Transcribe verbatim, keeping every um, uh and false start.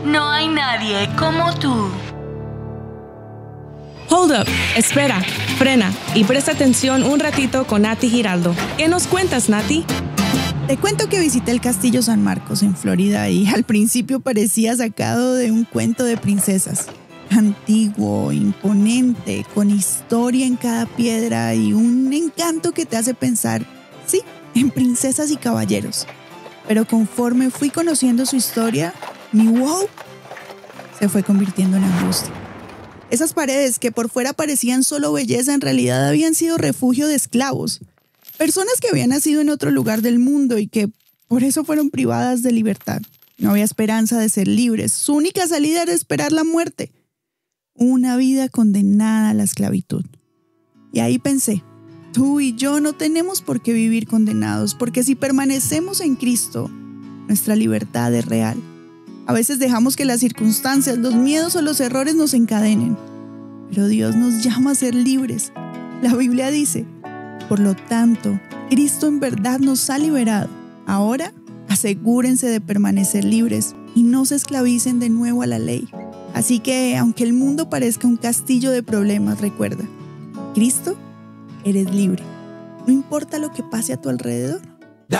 No hay nadie como tú. Hold up, espera, frena y presta atención un ratito con Nati Giraldo. ¿Qué nos cuentas, Nati? Te cuento que visité el Castillo San Marcos en Florida y al principio parecía sacado de un cuento de princesas. Antiguo, imponente, con historia en cada piedra y un encanto que te hace pensar, sí, en princesas y caballeros. Pero conforme fui conociendo su historia, mi wow se fue convirtiendo en angustia. Esas paredes que por fuera parecían solo belleza, en realidad habían sido refugio de esclavos. Personas que habían nacido en otro lugar del mundo y que por eso fueron privadas de libertad. No había esperanza de ser libres. Su única salida era esperar la muerte. Una vida condenada a la esclavitud. Y ahí pensé, tú y yo no tenemos por qué vivir condenados, porque si permanecemos en Cristo, nuestra libertad es real. A veces dejamos que las circunstancias, los miedos o los errores nos encadenen, pero Dios nos llama a ser libres. La Biblia dice, por lo tanto, Cristo en verdad nos ha liberado. Ahora, asegúrense de permanecer libres y no se esclavicen de nuevo a la ley. Así que, aunque el mundo parezca un castillo de problemas, recuerda, Cristo, eres libre. No importa lo que pase a tu alrededor.